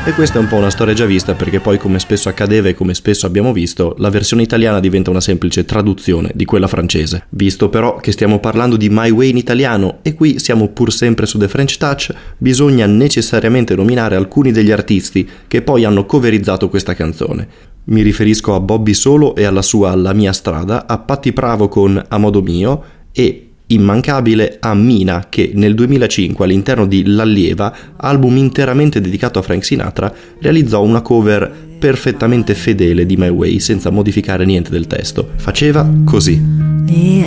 E questa è un po' una storia già vista, perché poi, come spesso accadeva e come spesso abbiamo visto, la versione italiana diventa una semplice traduzione di quella francese. Visto però che stiamo parlando di My Way in italiano e qui siamo pur sempre su The French Touch, bisogna necessariamente nominare alcuni degli artisti che poi hanno coverizzato questa canzone. Mi riferisco a Bobby Solo e alla sua La mia strada, a Patti Pravo con A modo mio e immancabile a Mina, che nel 2005 all'interno di L'Allieva, album interamente dedicato a Frank Sinatra, realizzò una cover perfettamente fedele di My Way senza modificare niente del testo. Faceva così. The